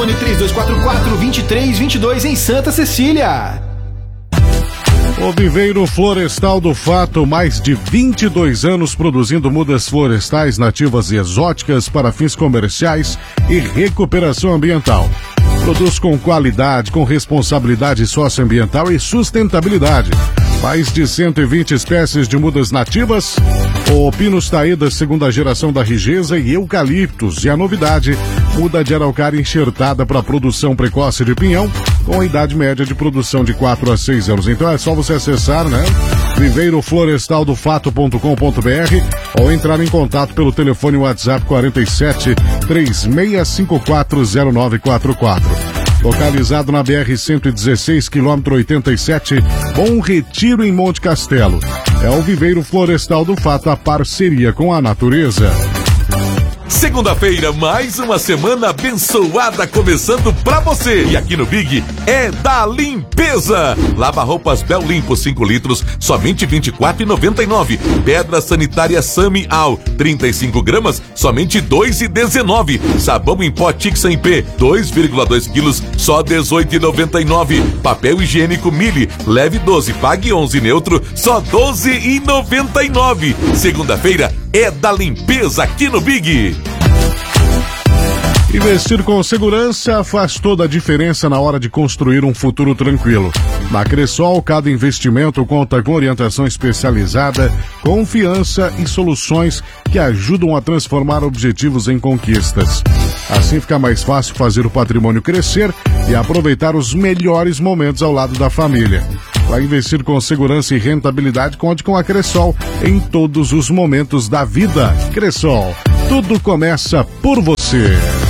Telefone 3244-2322 em Santa Cecília. O Viveiro Florestal do Fato, mais de 22 anos produzindo mudas florestais nativas e exóticas para fins comerciais e recuperação ambiental. Produz com qualidade, com responsabilidade socioambiental e sustentabilidade. Mais de 120 espécies de mudas nativas, o Pinus taída segunda geração da Rigesa e eucaliptos. E a novidade, muda de araucária enxertada para produção precoce de pinhão, com a idade média de produção de 4 a 6 anos. Então é só você acessar, né? viveiroflorestaldofato.com.br ou entrar em contato pelo telefone WhatsApp 47 3654 0944. Localizado na BR-116, quilômetro 87, Bom Retiro, em Monte Castelo. É o Viveiro Florestal do Fato, a parceria com a natureza. Segunda-feira, mais uma semana abençoada começando pra você. E aqui no Big é da limpeza. Lava roupas Bel Limpo 5 litros, somente R$ 24,99. Pedra sanitária Sami Al, 35 gramas, somente R$ 2,19. Sabão em pó Tixa em P, 2,2 quilos, só R$ 18,99. Papel higiênico Mili, leve 12, pague 11 neutro, só R$ 12,99. Segunda-feira é da limpeza aqui no Big. Investir com segurança faz toda a diferença na hora de construir um futuro tranquilo. Na Cressol, cada investimento conta com orientação especializada, confiança e soluções que ajudam a transformar objetivos em conquistas. Assim fica mais fácil fazer o patrimônio crescer e aproveitar os melhores momentos ao lado da família. Para investir com segurança e rentabilidade, conte com a Cressol em todos os momentos da vida. Cressol, tudo começa por você.